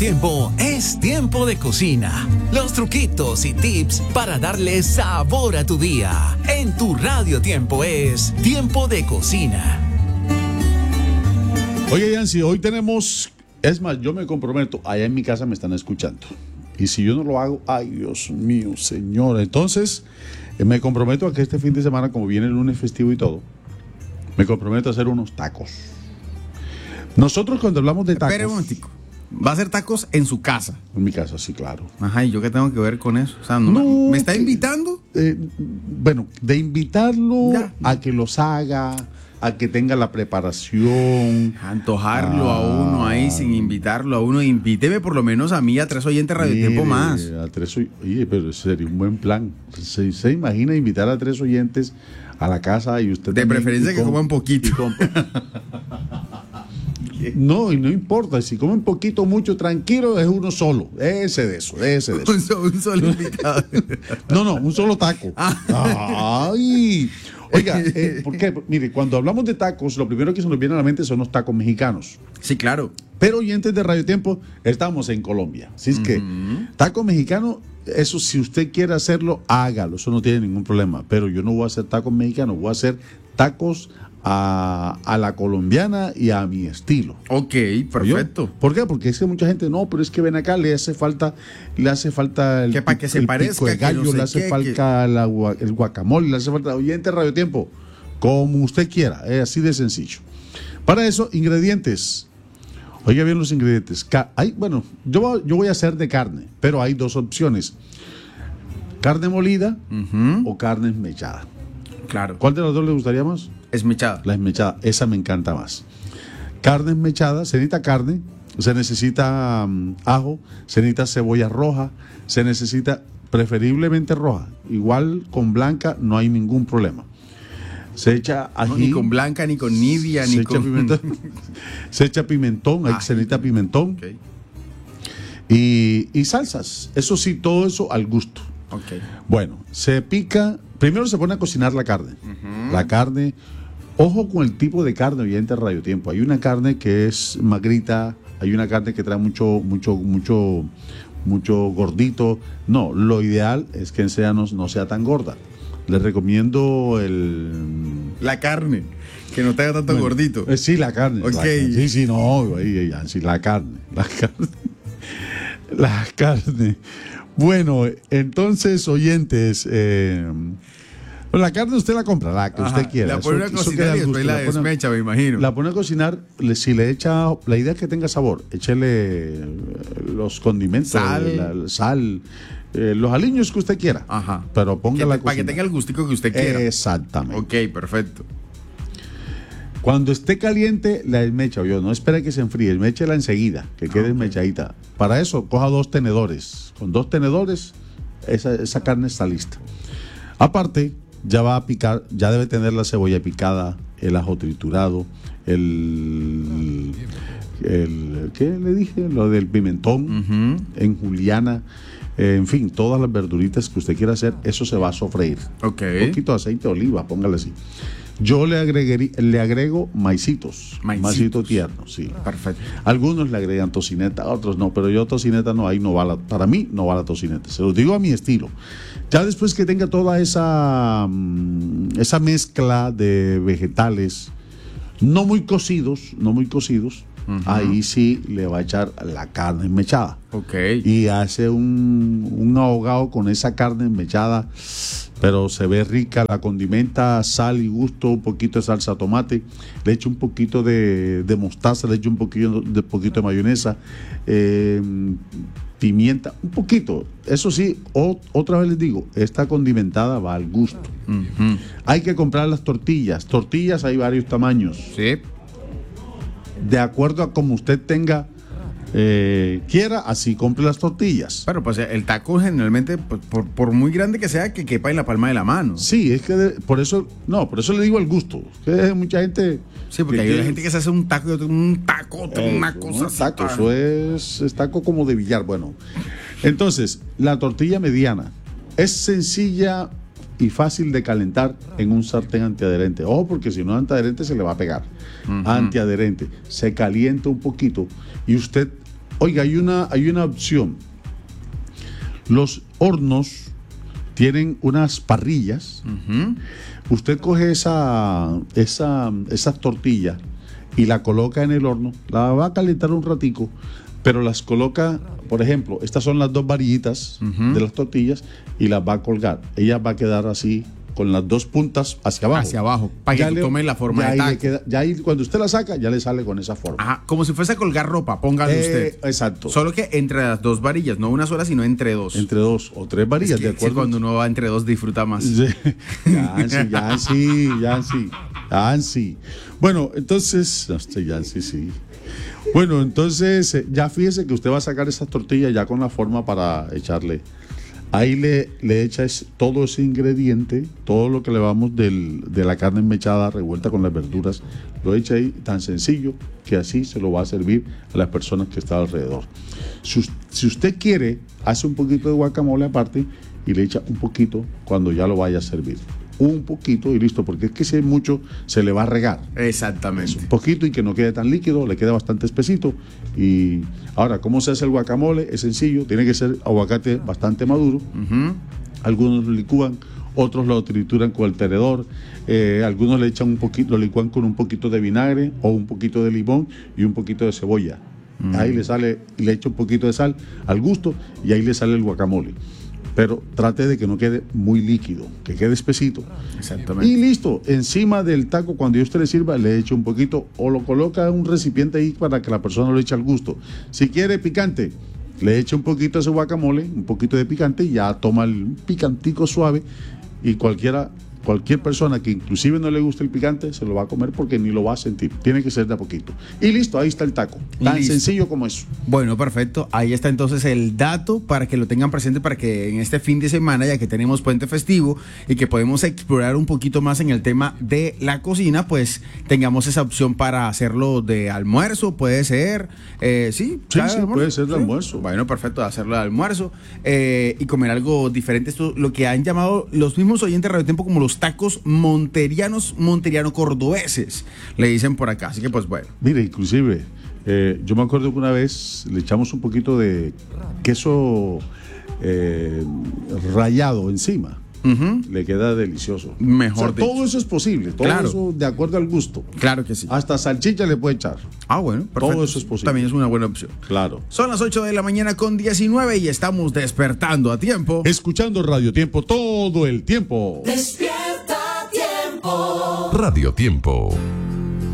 Tiempo es tiempo de cocina. Los truquitos y tips para darle sabor a tu día. En tu Radio Tiempo es tiempo de cocina. Oye, Yancy, hoy tenemos... Es más, yo me comprometo, allá en mi casa me están escuchando. Y si yo no lo hago, ay, Dios mío, señor. Entonces, me comprometo a que este fin de semana, como viene el lunes festivo y todo, me comprometo a hacer unos tacos. Nosotros cuando hablamos de tacos... Espera un momentico. Va a hacer tacos en su casa. En mi casa, sí, claro. Ajá, ¿y yo qué tengo que ver con eso? O sea, ¿me está invitando? Bueno, de invitarlo Ya. a que los haga, a que tenga la preparación. Antojarlo a uno ahí sin invitarlo a uno. Invíteme por lo menos a mí, a 3 oyentes Radio Tiempo más. Oye, pero sería un buen plan. ¿Se imagina invitar a 3 oyentes a la casa y usted De también, preferencia que coman poquito. No, y no importa, si comen poquito o mucho, tranquilo, es uno solo. Ese de eso. Un solo invitado. No, un solo taco. Ay. Oiga, ¿por qué? Mire, cuando hablamos de tacos, lo primero que se nos viene a la mente son los tacos mexicanos. Sí, claro. Pero oyentes de Radio Tiempo, estamos en Colombia. Así es que, taco mexicano, eso si usted quiere hacerlo, hágalo, eso no tiene ningún problema. Pero yo no voy a hacer tacos mexicanos, voy a hacer tacos a la colombiana y a mi estilo. Ok, perfecto. ¿Yo? ¿Por qué? Porque es que mucha gente, no, pero es que ven acá, le hace falta el, que para que se el parezca, pico de gallo, que no sé le hace qué, falta el guacamole, le hace falta oyente Radio Tiempo, como usted quiera, es así de sencillo. Para eso, ingredientes. Oiga bien los ingredientes. Bueno, yo voy a hacer de carne, pero hay 2 opciones. Carne molida o carne esmechada. Claro. ¿Cuál de las 2 le gustaría más? Esmechada. La esmechada, esa me encanta más. Carne esmechada, se necesita carne, se necesita ajo, se necesita cebolla roja, se necesita preferiblemente roja. Igual con blanca no hay ningún problema. Se echa ají. No, ni con blanca, ni con nibia, ni con... Se echa pimentón, se necesita pimentón. Okay. Y salsas. Eso sí, todo eso al gusto. Okay. Bueno, se pica, primero se pone a cocinar la carne. La carne... Ojo con el tipo de carne, oyente de Radio Tiempo. Hay una carne que es magrita, hay una carne que trae mucho gordito. No, lo ideal es que no sea tan gorda. Les recomiendo la carne, que no tenga tanto gordito. Sí, la carne. Okay. Sí, la carne. La carne. Bueno, entonces, oyentes... la carne usted la compra, la que usted quiera. La pone a cocinar y después la desmecha, me imagino. La pone a cocinar, si le echa, la idea es que tenga sabor, échele los condimentos, sal, los aliños que usted quiera. Ajá. Pero póngala a cocinar. Para que tenga el gustico que usted quiera. Exactamente. Ok, perfecto. Cuando esté caliente, la esmecha, no espere que se enfríe, esméchela enseguida, que quede esmechadita. Para eso, coja 2 tenedores. Con 2 tenedores, esa carne está lista. Aparte, ya va a picar, ya debe tener la cebolla picada, el ajo triturado, ¿qué le dije? Lo del pimentón en juliana, en fin, todas las verduritas que usted quiera hacer, eso se va a sofreír. Okay. Un poquito de aceite de oliva, póngale así. Yo le agrego maicitos tiernos, sí. Perfecto. Algunos le agregan tocineta, otros no, pero yo tocineta no, ahí no va para mí no va la tocineta, se lo digo a mi estilo. Ya después que tenga toda esa mezcla de vegetales, no muy cocidos, ahí sí le va a echar la carne esmechada. Ok. Y hace un ahogado con esa carne esmechada, pero se ve rica, la condimenta, sal y gusto, un poquito de salsa tomate, le echo un poquito de mostaza, le echo un poquito de mayonesa, pimienta, un poquito. Eso sí, otra vez les digo, esta condimentada va al gusto. Hay que comprar las tortillas. Tortillas hay varios tamaños. Sí. De acuerdo a como usted tenga quiera, así compre las tortillas. Pero pues el taco generalmente, pues, por muy grande que sea, que quepa en la palma de la mano. Sí, es que por eso le digo el gusto. Que mucha gente... Sí, porque hay gente que se hace un taco y otro un taco, una cosa así. Taco, eso es taco como de billar. Bueno, entonces, la tortilla mediana es sencilla y fácil de calentar en un sartén antiadherente. Ojo, porque si no es antiadherente se le va a pegar. Antiadherente. Se calienta un poquito y usted Oiga, hay una opción. Los hornos tienen unas parrillas. Usted coge esa tortilla y la coloca en el horno, la va a calentar un ratico, pero las coloca, por ejemplo, estas son las dos varillitas de las tortillas y las va a colgar. Ella va a quedar así, con las dos puntas hacia abajo. Hacia abajo, para que tome la forma de taco. Ya ahí, cuando usted la saca, ya le sale con esa forma. Ajá, como si fuese a colgar ropa, póngale usted. Exacto. Solo que entre las dos varillas, no una sola, sino entre dos. Entre dos o tres varillas, de acuerdo. Sí, cuando uno va entre dos disfruta más. Sí. Yancy. Bueno, entonces, Yancy, sí. Bueno, entonces, ya fíjese que usted va a sacar esa tortilla ya con la forma para echarle. Ahí le echa todo ese ingrediente, todo lo que le vamos de la carne mechada revuelta con las verduras, lo echa ahí tan sencillo que así se lo va a servir a las personas que están alrededor. Si usted quiere, hace un poquito de guacamole aparte y le echa un poquito cuando ya lo vaya a servir. Un poquito y listo, porque es que si hay mucho se le va a regar. Exactamente. Un poquito y que no quede tan líquido, le queda bastante espesito. Y ahora, ¿cómo se hace el guacamole? Es sencillo, tiene que ser aguacate bastante maduro. Algunos lo licúan, otros lo trituran con el tenedor, algunos le echan un poquito, lo licúan con un poquito de vinagre o un poquito de limón y un poquito de cebolla. Ahí le echa un poquito de sal al gusto y ahí le sale el guacamole. Pero trate de que no quede muy líquido, que quede espesito. Exactamente. Y listo, encima del taco, cuando usted le sirva, le eche un poquito o lo coloca en un recipiente ahí para que la persona lo eche al gusto. Si quiere picante, le eche un poquito de ese guacamole, un poquito de picante y ya toma el picantico suave y cualquier persona que inclusive no le guste el picante se lo va a comer porque ni lo va a sentir. Tiene que ser de a poquito. Y listo, ahí está el taco. Tan sencillo como eso. Bueno, perfecto. Ahí está entonces el dato para que lo tengan presente, para que en este fin de semana, ya que tenemos puente festivo y que podemos explorar un poquito más en el tema de la cocina, pues tengamos esa opción para hacerlo de almuerzo, puede ser. Sí, puede ser de almuerzo. Bueno, perfecto, hacerlo de almuerzo y comer algo diferente. Esto lo que han llamado los mismos oyentes de Radio Tiempo como los tacos monteriano-cordobeses, le dicen por acá, así que pues bueno. Mire, inclusive, yo me acuerdo que una vez le echamos un poquito de queso rallado encima. Le queda delicioso. Mejor todo eso es posible, todo eso de acuerdo al gusto. Claro que sí. Hasta salchicha le puede echar. Bueno, perfecto. Todo eso es posible. También es una buena opción. Claro. Son las 8 de la mañana con 19 y estamos despertando a tiempo. Escuchando Radio Tiempo todo el tiempo. Despierta a tiempo. Radio Tiempo.